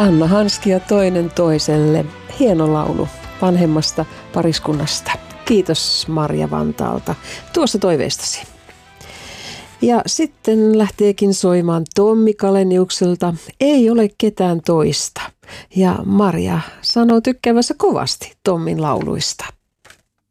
Anna Hanski ja toinen toiselle. Hieno laulu vanhemmasta pariskunnasta. Kiitos Marja Vantaalta tuosta toiveestasi. Ja sitten lähteekin soimaan Tommi Kaleniukselta Ei ole ketään toista. Ja Marja sanoo tykkäävänsä kovasti Tommin lauluista.